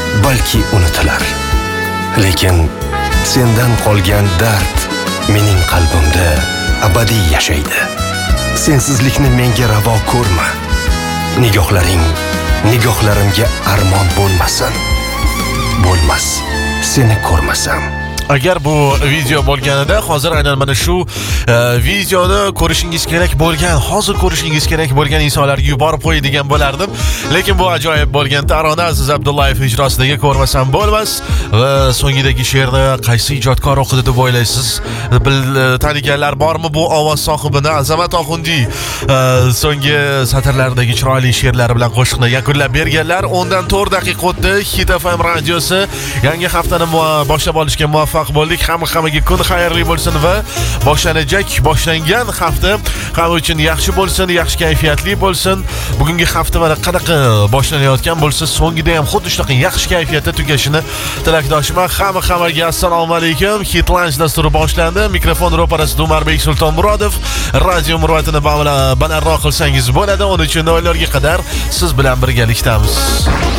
balki unutilar. Lekin sendan qolgan dard mening qalbimda abadiy yashaydi. Sensizlikni menga ravo ko'rma. Nigohlarimga armon bo'lmasin. Bo'lmas, seni ko'rmasam. Agar bu video bo'lganida hozir aynan mana shu videoni ko'rishingiz kerak bo'lgan, hozir ko'rishingiz kerak bo'lgan insonlarga yuborib qo'yadigan bo'lardim. Lekin bu ajoyib bo'lgan tarona Aziz Abdullayev ijrosidagi Ko'rmasam bo'lmas va so'ngidagi she'rni qaysi ijodkor o'qidi deb o'ylaysiz? Taniganlar bormi bu ovoz sohibini? Azamat Oxundiy so'nggi satrlardagi chiroyli she'rlari bilan qo'shiqni yakunlab berganlar. Undan 4 daqiqa o'tdi. Hit FM radiosi yangi haftani boshlab olishga muvaffaq bo'ldik. Hammaga kun xayrli bo'lsin va boshlangan hafta hamma uchun yaxshi bo'lsin, yaxshi kayfiyatli bo'lsin. Bugungi hafta mana qanaqa boshlanayotgan bo'lsa, so'ngida ham xuddi shunaqa yaxshi kayfiyatda tugashini tilakdoshiman. Hammaga assalomu alaykum. Hit Lunch dasturi boshlandi. Mikrofon ro'parasida Umarbek Sultonmurodov. Radio murvatini balandroq qilsangiz bo'ladi. 13:00 ga qadar siz bilan birgalikdamiz.